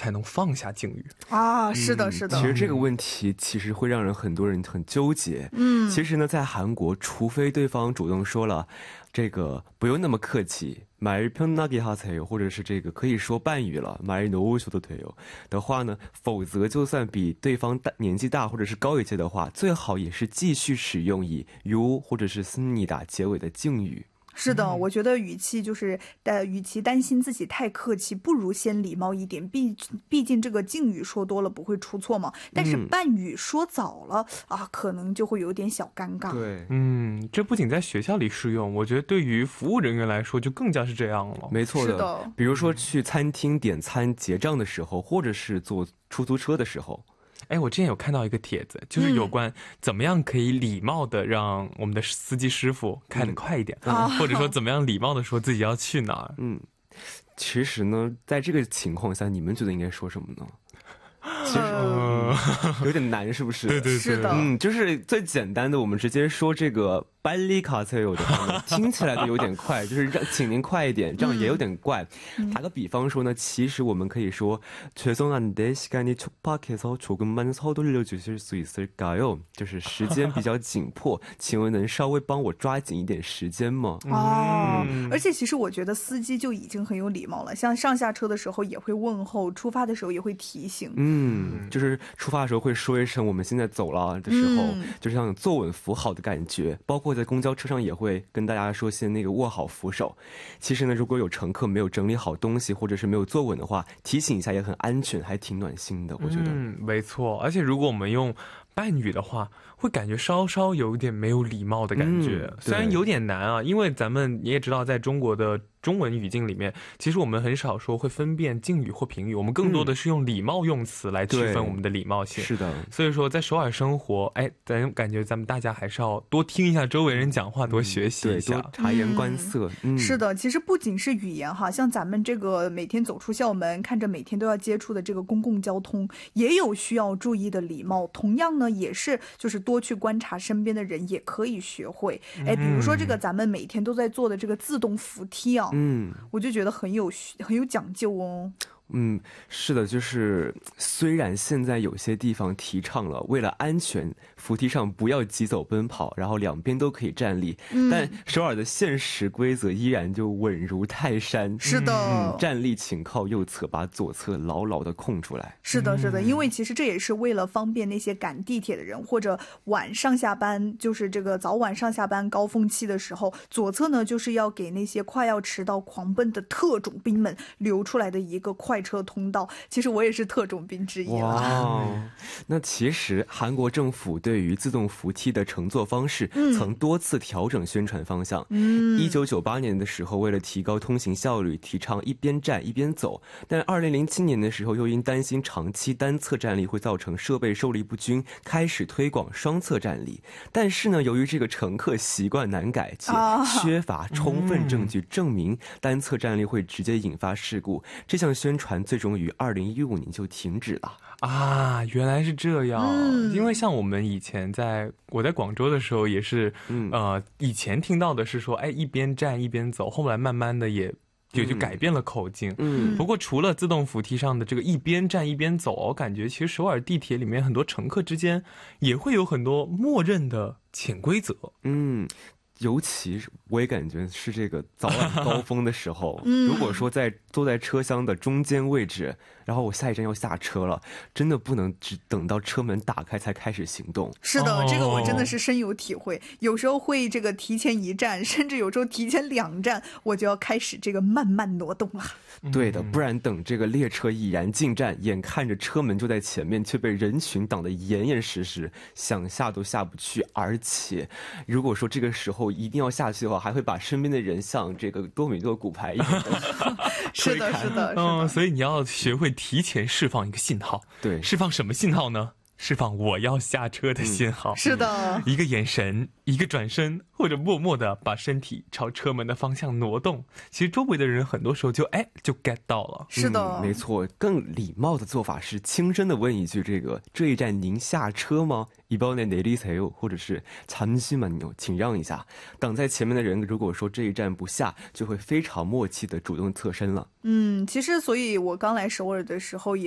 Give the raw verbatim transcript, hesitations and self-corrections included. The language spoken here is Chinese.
才能放下敬语啊？是的是的、 嗯、其实这个问题其实会让人很多人很纠结。嗯，其实呢在韩国除非对方主动说了这个不用那么客气말 편하게 하세요或者是这个可以说半语了말 놓으셔도 돼요的话呢，否则就算比对方大年纪大或者是高一些的话，最好也是继续使用以 you 或者是 습니다结尾的敬语。 是的，我觉得语气就是呃，与其担心自己太客气，不如先礼貌一点。毕毕竟这个敬语说多了不会出错嘛，但是半语说早了、嗯、啊，可能就会有点小尴尬。 对，嗯，这不仅在学校里适用，我觉得对于服务人员来说就更加是这样了。 没错的， 是的， 比如说去餐厅点餐结账的时候，或者是坐出租车的时候。 哎，我之前有看到一个帖子，就是有关怎么样可以礼貌的让我们的司机师傅开得快一点、嗯、或者说怎么样礼貌的说自己要去哪儿。 嗯，其实呢在这个情况下你们觉得应该说什么呢？其实、嗯、有点难是不是？ 对对对， 是的， 嗯，就是最简单的我们直接说这个빨리 가세요的话呢，听起来就有点快，就是让请您快一点，这样也有点怪。嗯、打个比方说呢，其实我们可以说죄송한데 시간이 촉박해서 조금만 서둘러 주실 수 있을까요？就是时间比较紧迫，请问能稍微帮我抓紧一点时间吗？ 哦、嗯，而且其实我觉得司机就已经很有礼貌了，像上下车的时候也会问候，出发的时候也会提醒。 嗯，就是出发的时候会说一声我们现在走了的时候、嗯、就是像坐稳扶好的感觉，包括在公交车上也会跟大家说先那个握好扶手。其实呢如果有乘客没有整理好东西或者是没有坐稳的话，提醒一下也很安全，还挺暖心的我觉得。 嗯，没错，而且如果我们用半语的话会感觉稍稍有点没有礼貌的感觉、嗯、虽然有点难啊，因为咱们你也知道在中国的中文语境里面其实我们很少说会分辨敬语或平语，我们更多的是用礼貌用词来区分我们的礼貌性、嗯、 是的， 所以说在首尔生活，哎，咱感觉咱们大家还是要多听一下周围人讲话、嗯、多学习一下， 对，多察言观色、 嗯嗯、是的，其实不仅是语言哈，像咱们这个每天走出校门看着每天都要接触的这个公共交通也有需要注意的礼貌，同样呢也是就是多去观察身边的人也可以学会。哎，比如说这个咱们每天都在做的这个自动扶梯啊，嗯，我就觉得很有很有讲究哦。 嗯，是的，就是虽然现在有些地方提倡了为了安全扶梯上不要疾走奔跑，然后两边都可以站立、嗯、但首尔的现实规则依然就稳如泰山。 是的、 嗯、站立请靠右侧，把左侧牢牢的空出来。 是的是的，因为其实这也是为了方便那些赶地铁的人或者晚上下班，就是这个早晚上下班高峰期的时候，左侧呢就是要给那些快要迟到狂奔的特种兵们留出来的一个快车通道。其实我也是特种兵之一了。 哇，那其实韩国政府对于自动扶梯的乘坐方式曾多次调整宣传方向。一九九八年的时候为了提高通行效率提倡一边站一边走，但二零零七年的时候又因担心长期单侧站立会造成设备受力不均，开始推广双侧站立。但是呢由于这个乘客习惯难改且缺乏充分证据证明单侧站立会直接引发事故，这项宣传最终于二零一五年就停止了。 啊，原来是这样、嗯、因为像我们以前在我在广州的时候也是、嗯、呃，以前听到的是说哎，一边站一边走，后来慢慢的也也就改变了口径。嗯，不过除了自动扶梯上的这个一边站一边走，我感觉其实首尔地铁里面很多乘客之间也会有很多默认的潜规则。 嗯，尤其我也感觉是这个早晚高峰的时候、嗯、如果说在坐在车厢的中间位置，然后我下一站要下车了，真的不能只等到车门打开才开始行动。 是的、哦、这个我真的是深有体会，有时候会这个提前一站，甚至有时候提前两站我就要开始这个慢慢挪动了。 对的，不然等这个列车已然进站，眼看着车门就在前面，却被人群挡得严严实实，想下都下不去。而且如果说这个时候一定要下去的话，还会把身边的人像这个多米诺骨牌一样的是的是的， 嗯，所以你要学会提前释放一个信号。 对， 释放什么信号呢？释放我要下车的信号、嗯、 是的， 一个眼神，一个转身，或者默默的把身体朝车门的方向挪动，其实周围的人很多时候就哎就 get 到了。 是的、 嗯、没错，更礼貌的做法是轻声的问一句，这个这一站您下车吗？이번에 내리세요，或者是잠시만요，请让一下。挡在前面的人如果说这一站不下，就会非常默契的主动侧身了。 嗯，其实所以我刚来首尔的时候也